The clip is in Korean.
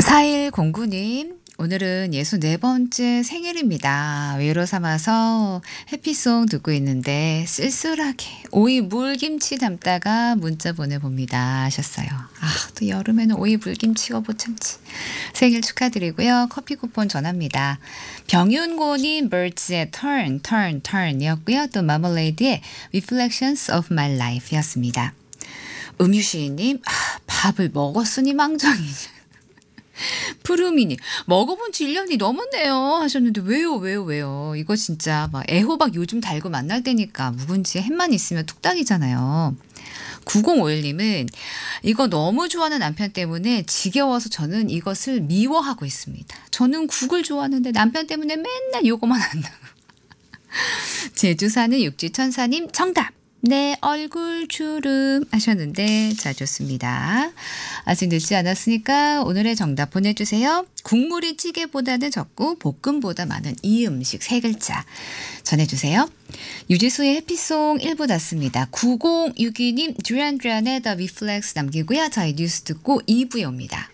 4109님, 오늘은 64번째 생일입니다. 외로 삼아서 해피송 듣고 있는데 쓸쓸하게 오이 물김치 담다가 문자 보내봅니다 하셨어요. 또 여름에는 오이 물김치가 못 참지. 생일 축하드리고요. 커피 쿠폰 전합니다. 병윤고님 birds의 turn이었고요. 또 마멀레이드의 reflections of my life였습니다. 음유시인님, 밥을 먹었으니 망정이냐. 푸르미니 먹어본 지 1년이 넘었네요 하셨는데 왜요? 이거 진짜 막 애호박 요즘 달고 만날 때니까 묵은지에 햄만 있으면 뚝딱이잖아요. 9051님은 이거 너무 좋아하는 남편 때문에 지겨워서 저는 이것을 미워하고 있습니다. 저는 국을 좋아하는데 남편 때문에 맨날 요거만 한다. 제주 사는 육지천사님 정답. 내 얼굴 주름 하셨는데 자 좋습니다. 아직 늦지 않았으니까 오늘의 정답 보내주세요. 국물이 찌개보다는 적고 볶음보다 많은 이 음식 3글자 전해주세요. 유지수의 해피송 1부 닫습니다. 9062님 듀란의 The Reflex 남기고요. 저희 뉴스 듣고 2부에 옵니다.